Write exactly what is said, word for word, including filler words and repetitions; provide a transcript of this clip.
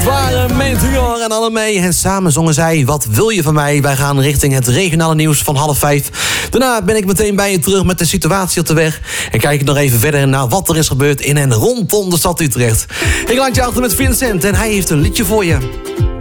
Dit waren Meteor en Annemee. En samen zongen zij Wat wil je van mij? Wij gaan richting het regionale nieuws van half vijf. Daarna ben ik meteen bij je terug met de situatie op de weg. En kijk ik nog even verder naar wat er is gebeurd in en rondom de stad Utrecht. Ik laat je achter met Vincent en hij heeft een liedje voor je.